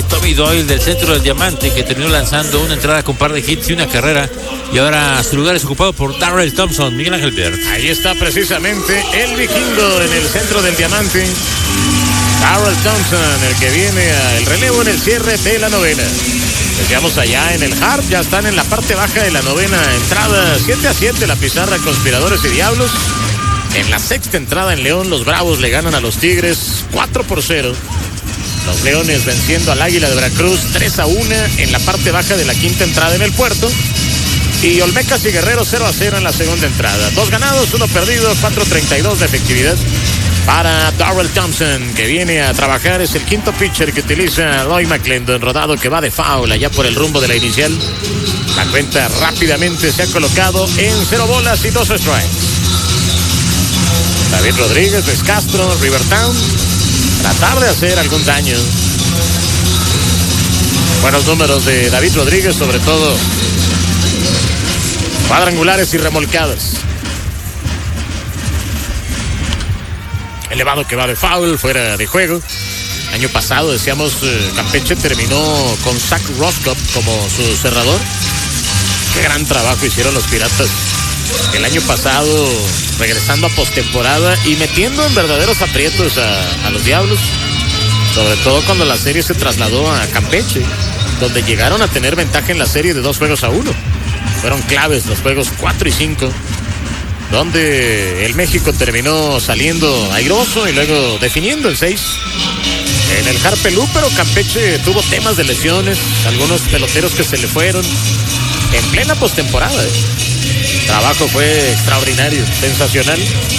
Tommy Doyle del centro del Diamante, que terminó lanzando una entrada con un par de hits y una carrera. Y ahora su lugar es ocupado por Darrell Thompson. Miguel Ángel Bert. Ahí está precisamente el vikingo en el centro del Diamante. Darrell Thompson, el que viene al relevo en el cierre de la novena. Decíamos allá en el Hard, ya están en la parte baja de la novena entrada. 7-7 la pizarra, Conspiradores y Diablos. En la sexta entrada en León, los Bravos le ganan a los Tigres 4-0. Los Leones venciendo al Águila de Veracruz 3-1 en la parte baja de la quinta entrada en el Puerto. Y Olmecas y Guerreros 0-0 en la segunda entrada. 2 ganados, 1 perdido, 4.32 de efectividad para Darrell Thompson, que viene a trabajar. Es el quinto pitcher que utiliza Lloyd McClendon, rodado que va de foul allá por el rumbo de la inicial. La cuenta rápidamente se ha colocado en 0 bolas y 2 strikes. David Rodríguez, Luis Castro, Rivertown, tratar de hacer algún daño. Buenos números de David Rodríguez, sobre todo cuadrangulares y remolcadas. Elevado que va de foul, fuera de juego. Año pasado, decíamos, Campeche terminó con Zach Roscoe como su cerrador. Qué gran trabajo hicieron los Piratas el año pasado, regresando a postemporada y metiendo en verdaderos aprietos a los Diablos. Sobre todo cuando la serie se trasladó a Campeche, donde llegaron a tener ventaja en la serie de 2-1. Fueron claves los juegos 4 y 5. Donde el México terminó saliendo airoso y luego definiendo el 6 en el Harpelú, pero Campeche tuvo temas de lesiones, algunos peloteros que se le fueron en plena postemporada. El trabajo fue extraordinario, sensacional.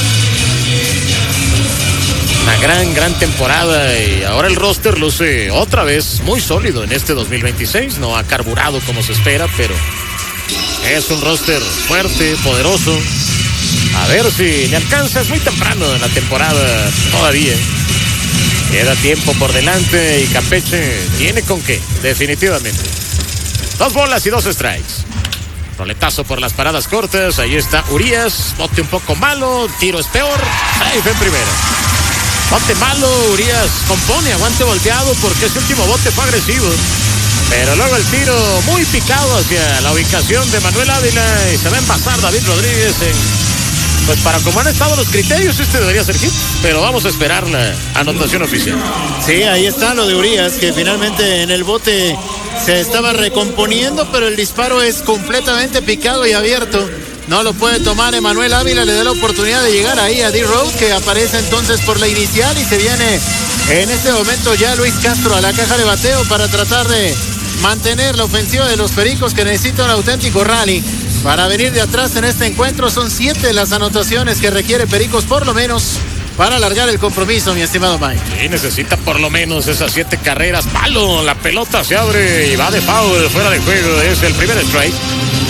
Una gran temporada y ahora el roster luce otra vez muy sólido en este 2026. No ha carburado como se espera, pero es un roster fuerte, poderoso. A ver si le alcanza, es muy temprano en la temporada todavía. Queda tiempo por delante y Campeche tiene con qué, definitivamente. 2 bolas y 2 strikes. Roletazo por las paradas cortas, ahí está Urias, bote un poco malo, tiro es peor, safe en primera. Bote malo, Urias compone, aguante volteado porque ese último bote fue agresivo. Pero luego el tiro muy picado hacia la ubicación de Manuel Ávila y se va a envasar David Rodríguez pues para como han estado los criterios, debería ser hit, pero vamos a esperar la anotación oficial. Sí, ahí está lo de Urias, que finalmente en el bote se estaba recomponiendo, pero el disparo es completamente picado y abierto. No lo puede tomar Emanuel Ávila, le da la oportunidad de llegar ahí a D-Road, que aparece entonces por la inicial y se viene en este momento ya Luis Castro a la caja de bateo para tratar de mantener la ofensiva de los Pericos, que necesita un auténtico rally para venir de atrás en este encuentro. Son 7 las anotaciones que requiere Pericos por lo menos para alargar el compromiso, mi estimado Mike. Sí, necesita por lo menos esas 7 carreras. Palo, la pelota se abre y va de foul, fuera de juego. Es el primer strike.